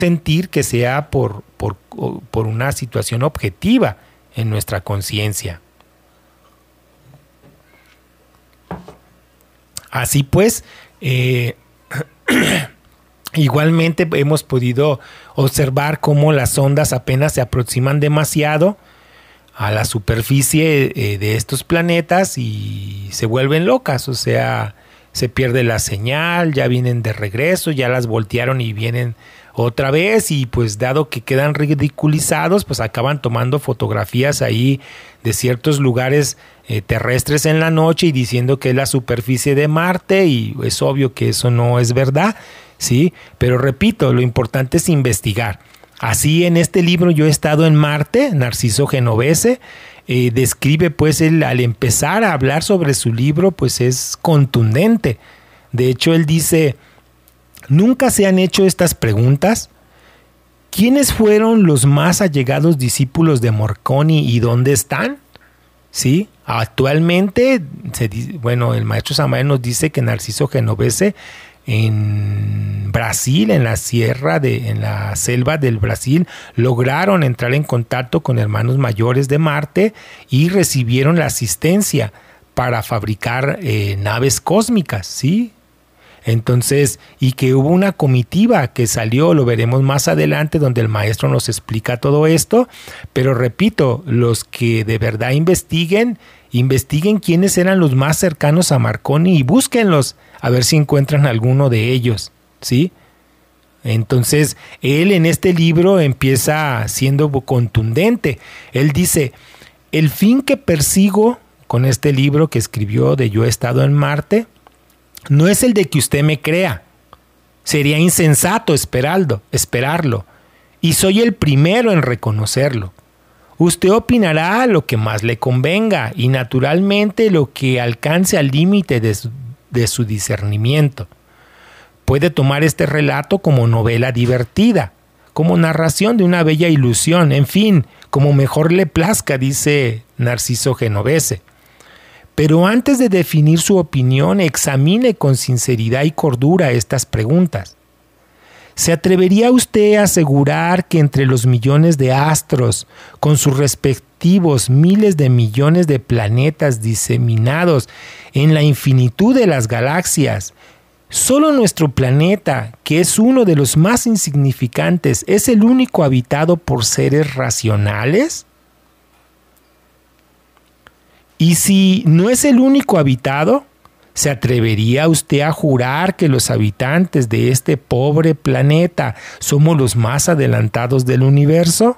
sentir que sea por una situación objetiva en nuestra conciencia. Así pues, igualmente hemos podido observar cómo las ondas apenas se aproximan demasiado a la superficie de estos planetas y se vuelven locas, o sea, se pierde la señal, ya vienen de regreso, ya las voltearon y vienen otra vez, y pues dado que quedan ridiculizados, pues acaban tomando fotografías ahí de ciertos lugares terrestres en la noche y diciendo que es la superficie de Marte, y es obvio que eso no es verdad, ¿sí? Pero repito, lo importante es investigar. Así en este libro Yo he estado en Marte, Narciso Genovese, describe pues él, al empezar a hablar sobre su libro, pues es contundente. De hecho, él dice: ¿nunca se han hecho estas preguntas? ¿Quiénes fueron los más allegados discípulos de Marconi y dónde están? ¿Sí? Actualmente, el maestro Samael nos dice que Narciso Genovese en Brasil, en la selva del Brasil, lograron entrar en contacto con hermanos mayores de Marte y recibieron la asistencia para fabricar naves cósmicas, ¿sí? Entonces, y que hubo una comitiva que salió, lo veremos más adelante, donde el maestro nos explica todo esto, pero repito, los que de verdad investiguen quiénes eran los más cercanos a Marconi y búsquenlos, a ver si encuentran alguno de ellos, ¿sí? Entonces, él en este libro empieza siendo contundente. Él dice: el fin que persigo con este libro que escribió de Yo he estado en Marte no es el de que usted me crea. Sería insensato esperarlo. Y soy el primero en reconocerlo. Usted opinará lo que más le convenga y naturalmente lo que alcance al límite de su discernimiento. Puede tomar este relato como novela divertida, como narración de una bella ilusión, en fin, como mejor le plazca, dice Narciso Genovese. Pero antes de definir su opinión, examine con sinceridad y cordura estas preguntas. ¿Se atrevería usted a asegurar que entre los millones de astros, con sus respectivos miles de millones de planetas diseminados en la infinitud de las galaxias, solo nuestro planeta, que es uno de los más insignificantes, es el único habitado por seres racionales? Y si no es el único habitado, ¿se atrevería usted a jurar que los habitantes de este pobre planeta somos los más adelantados del universo?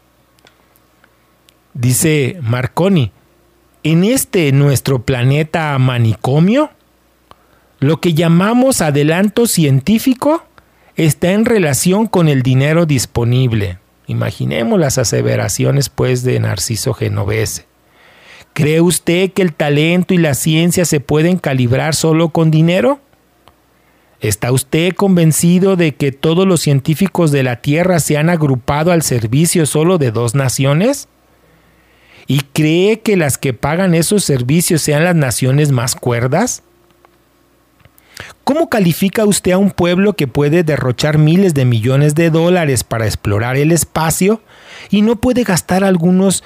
Dice Marconi: en nuestro planeta manicomio, lo que llamamos adelanto científico está en relación con el dinero disponible. Imaginemos las aseveraciones pues de Narciso Genovese. ¿Cree usted que el talento y la ciencia se pueden calibrar solo con dinero? ¿Está usted convencido de que todos los científicos de la Tierra se han agrupado al servicio solo de 2 naciones? ¿Y cree que las que pagan esos servicios sean las naciones más cuerdas? ¿Cómo califica usted a un pueblo que puede derrochar miles de millones de dólares para explorar el espacio y no puede gastar algunos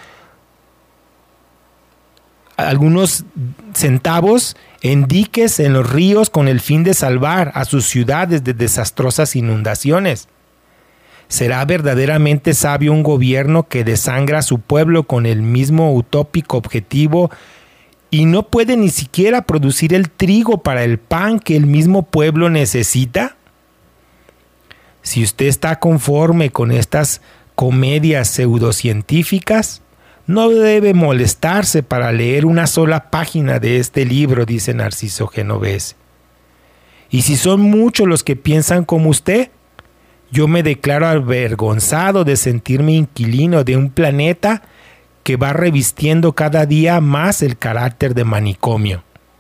centavos en diques en los ríos con el fin de salvar a sus ciudades de desastrosas inundaciones? ¿Será verdaderamente sabio un gobierno que desangra a su pueblo con el mismo utópico objetivo y no puede ni siquiera producir el trigo para el pan que el mismo pueblo necesita? Si usted está conforme con estas comedias pseudocientíficas, no debe molestarse para leer una sola página de este libro, dice Narciso Genovese. Y si son muchos los que piensan como usted, yo me declaro avergonzado de sentirme inquilino de un planeta que va revistiendo cada día más el carácter de manicomio.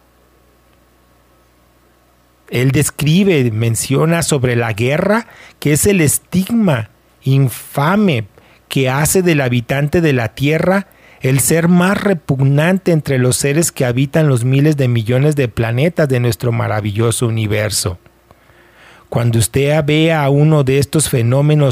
Él menciona sobre la guerra, que es el estigma infame que hace del habitante de la Tierra el ser más repugnante entre los seres que habitan los miles de millones de planetas de nuestro maravilloso universo. Cuando usted vea uno de estos fenómenos